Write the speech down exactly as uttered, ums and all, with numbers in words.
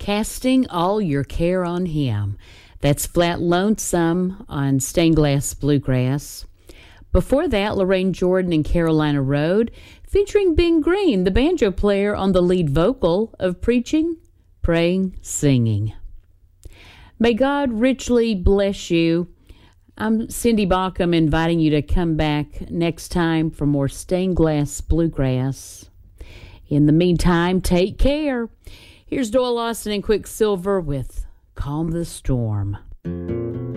Casting All Your Care on Him. That's Flat Lonesome on Stained Glass Bluegrass. Before that, Lorraine Jordan and Carolina Road, featuring Ben Green, the banjo player, on the lead vocal of Preaching, Praying, Singing. May God richly bless you. I'm Cindy Baucom, inviting you to come back next time for more Stained Glass Bluegrass. In the meantime, take care. Here's Doyle Lawson and Quicksilver with Calm the Storm.